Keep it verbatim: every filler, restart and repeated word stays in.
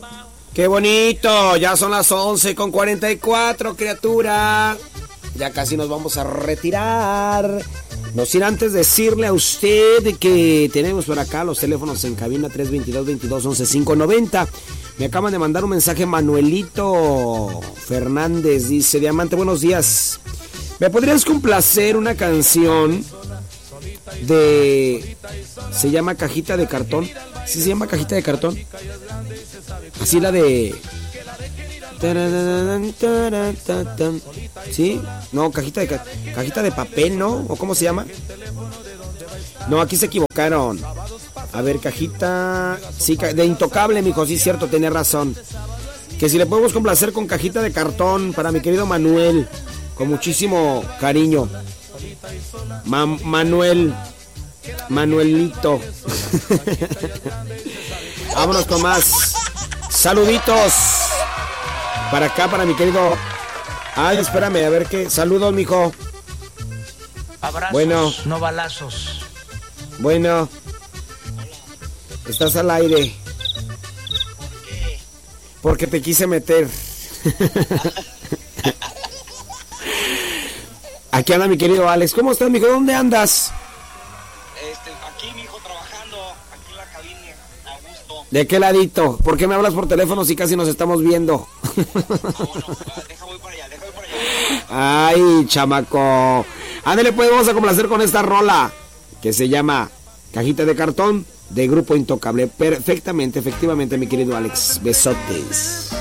Qué bonito, ya son las once con cuarenta y cuatro, criatura. Ya casi nos vamos a retirar. No sin antes decirle a usted que tenemos por acá los teléfonos en cabina tres veintidós, veintidós, once, quinientos noventa. Me acaban de mandar un mensaje Manuelito Fernández, dice: Diamante, buenos días. ¿Me podrías complacer una canción de... se llama Cajita de Cartón? ¿Sí se llama Cajita de Cartón? Así la de... ¿Sí? No, cajita de cajita de papel, ¿no? ¿O cómo se llama? No, aquí se equivocaron. A ver, cajita... Sí, de Intocable, mijo, sí, cierto, tenés razón. Que si le podemos complacer con Cajita de Cartón para mi querido Manuel, con muchísimo cariño. Ma Manuel... Manuelito. Vámonos con más saluditos para acá, para mi querido... Ay, espérame, a ver qué... Saludos, mijo. Abrazos, bueno, no balazos. Bueno, estás al aire. Porque te quise meter. Aquí anda mi querido Alex. ¿Cómo estás, mijo? ¿Dónde andas? Este, aquí, mijo, trabajando, aquí en la cabina, a gusto. ¿De qué ladito? ¿Por qué me hablas por teléfono si casi nos estamos viendo? Ah, bueno, deja voy para allá, deja voy para allá. Ay, chamaco. Ándale, pues, vamos a complacer con esta rola que se llama Cajita de Cartón de Grupo Intocable. Perfectamente, efectivamente, mi querido Alex. Besotes.